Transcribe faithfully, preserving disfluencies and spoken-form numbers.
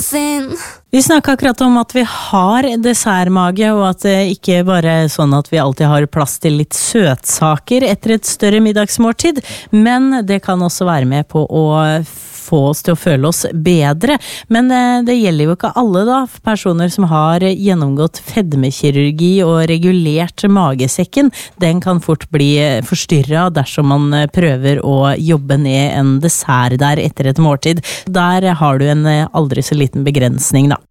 sin. Vi snakket akkurat om at vi har dessertmage, og at det ikke bare er sånn at vi alltid har plass til litt søtsaker etter et større middagsmåltid, men det kan også være med på å få oss til å føle oss bedre. Men det gjelder jo ikke alle da, personer som har gjennomgått fedmekirurgi og regulert magesekken. Den kan fort bli forstyrret dersom man prøver å jobbe ned en dessert der etter et måltid. Der har du en aldri så liten begrensning da.